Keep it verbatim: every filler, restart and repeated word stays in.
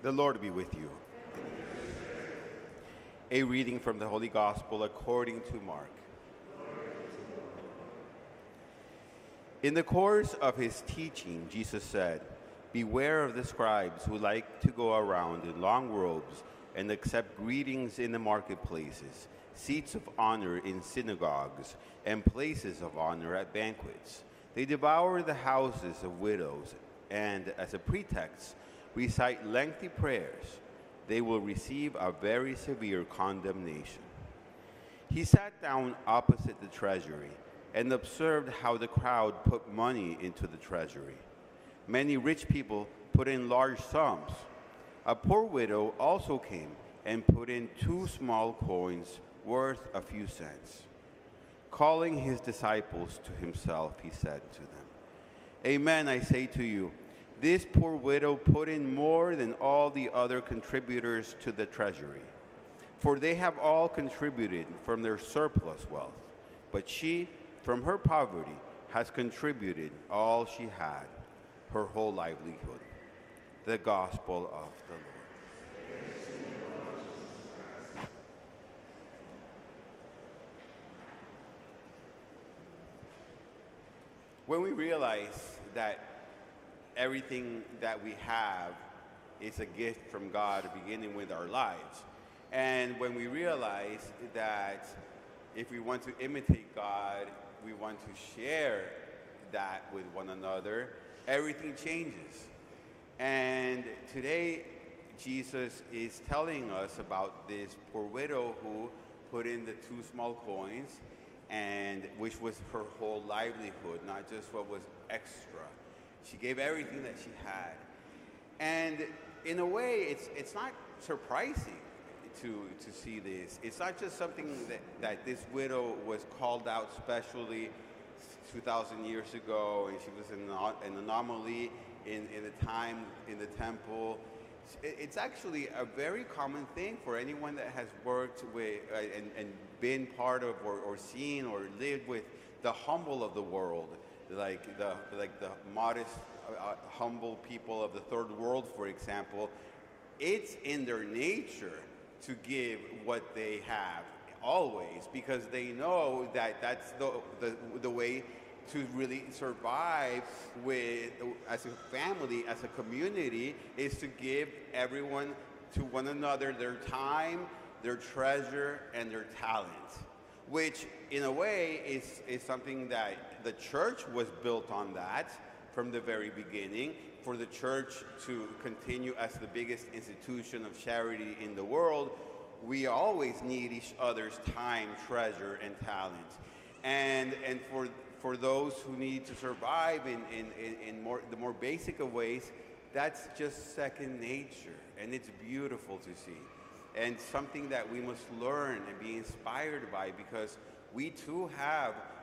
The Lord be with you. A reading from the Holy Gospel according to Mark. In the course of his teaching, Jesus said, "Beware of the scribes who like to go around in long robes and accept greetings in the marketplaces, seats of honor in synagogues, and places of honor at banquets. They devour the houses of widows and, as a pretext, recite lengthy prayers. They will receive a very severe condemnation." He sat down opposite the treasury and observed how the crowd put money into the treasury. Many rich people put in large sums. A poor widow also came and put in two small coins worth a few cents. Calling his disciples to himself, he said to them, "Amen, I say to you, this poor widow put in more than all the other contributors to the treasury, for they have all contributed from their surplus wealth, but she, from her poverty, has contributed all she had, her whole livelihood." The Gospel of the Lord. When we realize that everything that we have is a gift from God, beginning with our lives, and when we realize that if we want to imitate God, we want to share that with one another, everything changes. And today, Jesus is telling us about this poor widow who put in the two small coins, and which was her whole livelihood, not just what was extra. She gave everything that she had. And in a way, it's it's not surprising to to see this. It's not just something that, that this widow was called out specially two thousand years ago, and she was an, an anomaly in, in the time in the temple. It's actually a very common thing for anyone that has worked with uh, and, and been part of or, or seen or lived with the humble of the world, like the like the modest, uh, humble people of the third world, for example. It's in their nature to give what they have always, because they know that that's the the, the way to really survive with as a family, as a community, is to give everyone to one another their time, their treasure, and their talent, which in a way is, is something that the church was built on that from the very beginning. For the church to continue as the biggest institution of charity in the world, we always need each other's time, treasure, and talent. And, and for For those who need to survive in, in, in more, the more basic of ways, that's just second nature, and it's beautiful to see, and something that we must learn and be inspired by, because we too have